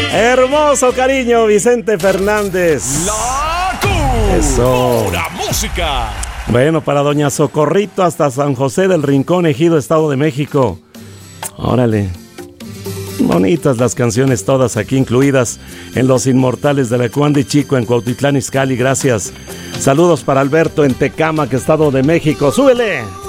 Hermoso cariño, Vicente Fernández. Eso. Pura música. Bueno, para doña Socorrito hasta San José del Rincón, Ejido, Estado de México. Órale. Bonitas las canciones todas aquí incluidas en Los Inmortales de la Cuanda y Chico en Cuautitlán Izcalli, gracias. Saludos para Alberto en Tecámac, Estado de México. ¡Súbele!